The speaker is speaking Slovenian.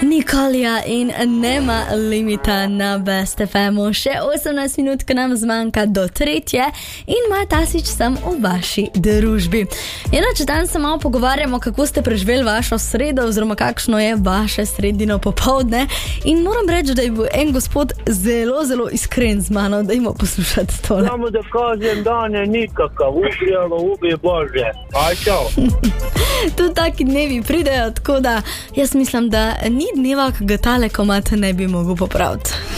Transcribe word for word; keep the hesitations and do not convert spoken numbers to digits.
Nikolija in nema limita na Best ef emu. Še osemnajst minut, ko nam zmanjka do tretje in Maja Tasić sem v vaši družbi. Enoč dan se malo pogovarjamo, kako ste preživeli vašo sredo oziroma kakšno je vaše sredino popoldne in moram reči, da je bil en gospod zelo, zelo iskren z mano, da ima poslušati tole. Samo da kažem, da ne nikakav, ubijalo, ubije Bože. Aj, čau. Tu taki dnevi pridejo, tako da jaz mislim, da ni dneva, ki ga tale komat ne bi mogel popraviti.